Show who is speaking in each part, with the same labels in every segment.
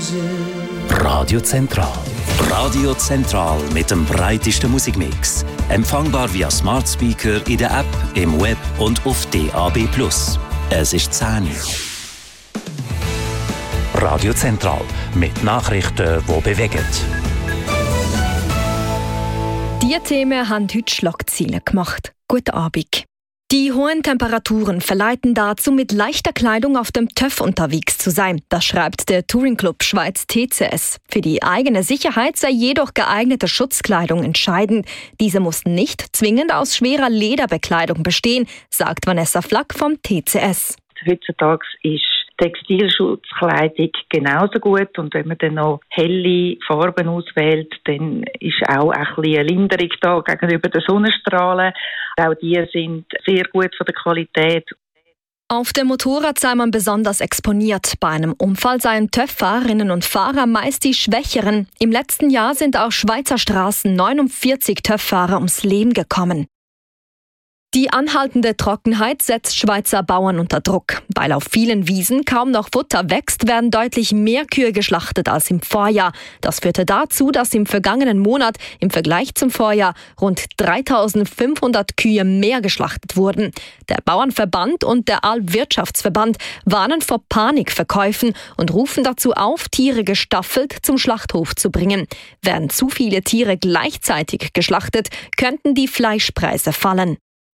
Speaker 1: Radio Zentral. Radio Zentral mit dem breitesten Musikmix. Empfangbar via Smart Speaker in der App, im Web und auf DAB+. Es ist 10 Uhr. Radio Zentral mit Nachrichten, die bewegen.
Speaker 2: Diese Themen haben heute Schlagzeilen gemacht. Guten Abend. Die hohen Temperaturen verleiten dazu, mit leichter Kleidung auf dem TÜV unterwegs zu sein. Das schreibt der Touringclub Schweiz TCS. Für die eigene Sicherheit sei jedoch geeignete Schutzkleidung entscheidend. Diese muss nicht zwingend aus schwerer Lederbekleidung bestehen, sagt Vanessa Flack vom TCS.
Speaker 3: Heutzutage ist Textilschutzkleidung genauso gut, und wenn man dann noch helle Farben auswählt, dann ist auch ein bisschen eine Linderung da gegenüber den Sonnenstrahlen. Auch die sind sehr gut von der Qualität.
Speaker 2: Auf dem Motorrad sei man besonders exponiert. Bei einem Unfall seien TÜV-Fahrerinnen und Fahrer meist die Schwächeren. Im letzten Jahr sind auf Schweizer Straßen 49 TÜV-Fahrer ums Leben gekommen. Die anhaltende Trockenheit setzt Schweizer Bauern unter Druck. Weil auf vielen Wiesen kaum noch Futter wächst, werden deutlich mehr Kühe geschlachtet als im Vorjahr. Das führte dazu, dass im vergangenen Monat im Vergleich zum Vorjahr rund 3.500 Kühe mehr geschlachtet wurden. Der Bauernverband und der Alpwirtschaftsverband warnen vor Panikverkäufen und rufen dazu auf, Tiere gestaffelt zum Schlachthof zu bringen. Werden zu viele Tiere gleichzeitig geschlachtet, könnten die Fleischpreise fallen.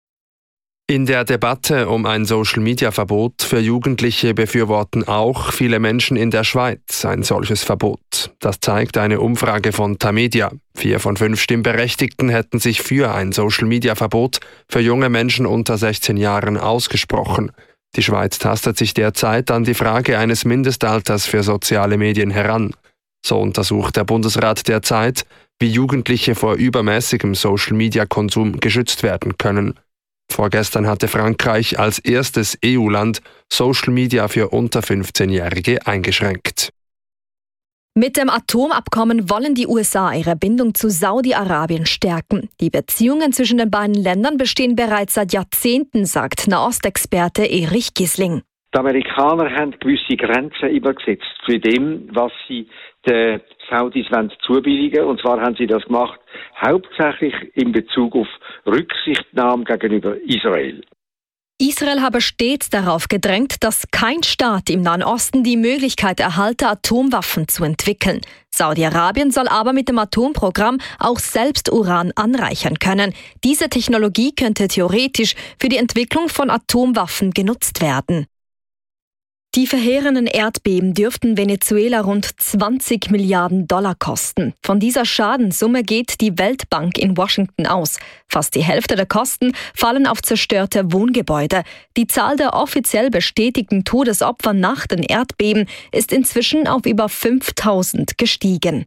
Speaker 4: In der Debatte um ein Social-Media-Verbot für Jugendliche befürworten auch viele Menschen in der Schweiz ein solches Verbot. Das zeigt eine Umfrage von Tamedia. 4 von 5 Stimmberechtigten hätten sich für ein Social-Media-Verbot für junge Menschen unter 16 Jahren ausgesprochen. Die Schweiz tastet sich derzeit an die Frage eines Mindestalters für soziale Medien heran. So untersucht der Bundesrat derzeit, wie Jugendliche vor übermäßigem Social-Media-Konsum geschützt werden können. Vorgestern hatte Frankreich als erstes EU-Land Social Media für unter 15-Jährige eingeschränkt.
Speaker 2: Mit dem Atomabkommen wollen die USA ihre Bindung zu Saudi-Arabien stärken. Die Beziehungen zwischen den beiden Ländern bestehen bereits seit Jahrzehnten, sagt Nahostexperte Erich Gisling.
Speaker 5: Die Amerikaner haben gewisse Grenzen übergesetzt für dem, was sie den Saudis zubilligen wollen. Und zwar haben sie das gemacht, hauptsächlich in Bezug auf Rücksichtnahme gegenüber Israel.
Speaker 2: Israel habe stets darauf gedrängt, dass kein Staat im Nahen Osten die Möglichkeit erhalte, Atomwaffen zu entwickeln. Saudi-Arabien soll aber mit dem Atomprogramm auch selbst Uran anreichern können. Diese Technologie könnte theoretisch für die Entwicklung von Atomwaffen genutzt werden. Die verheerenden Erdbeben dürften Venezuela rund 20 Milliarden Dollar kosten. Von dieser Schadenssumme geht die Weltbank in Washington aus. Fast die Hälfte der Kosten fallen auf zerstörte Wohngebäude. Die Zahl der offiziell bestätigten Todesopfer nach den Erdbeben ist inzwischen auf über 5.000 gestiegen.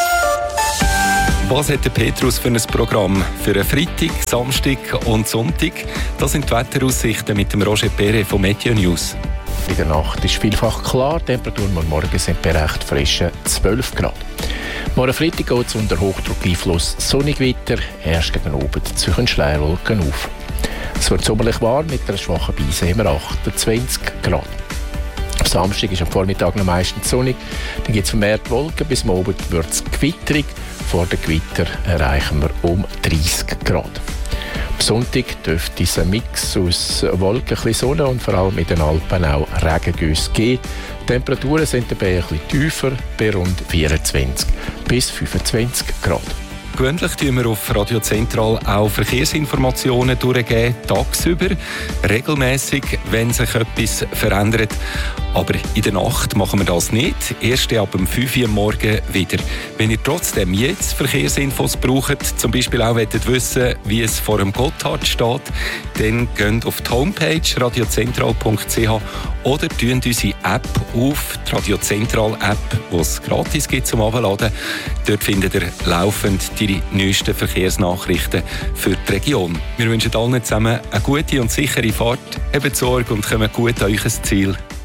Speaker 6: Was hat der Petrus für ein Programm für einen Freitag, Samstag und Sonntag? Das sind die Wetteraussichten mit dem Roger Perret von Meteo News.
Speaker 7: In der Nacht ist vielfach klar, die Temperaturen am Morgen sind bei recht frischen 12 Grad. Morgen Freitag geht es unter Hochdruckeinfluss sonnig weiter, erst gegen oben ziehen Schleierwolken auf. Es wird sommerlich warm mit einer schwachen Brise im 28 Grad. Am Samstag ist am Vormittag noch meistens sonnig, dann gibt es vermehrt Wolken, bis am Abend wird es gewitterig. Vor dem Gewitter erreichen wir um 30 Grad. Am Sonntag dürfte dieser Mix aus Wolken, ein bisschen Sonne und vor allem in den Alpen auch Regengüsse geben. Die Temperaturen sind dabei ein bisschen tiefer, bei rund 24 bis 25 Grad.
Speaker 6: Gewöhnlich tun wir auf Radio Zentral auch Verkehrsinformationen durchgeben, tagsüber, regelmäßig, wenn sich etwas verändert. Aber in der Nacht machen wir das nicht, erst ab um 5 Uhr morgen wieder. Wenn ihr trotzdem jetzt Verkehrsinfos braucht, zum Beispiel auch wissen, wie es vor dem Gotthard steht, dann geht auf die Homepage radiozentral.ch oder tun unsere App auf, die Radio Zentral App, die es gratis gibt zum Abladen. Dort findet ihr laufend die neuesten Verkehrsnachrichten für die Region. Wir wünschen allen zusammen eine gute und sichere Fahrt, habt Sorge und kommt gut an euer Ziel.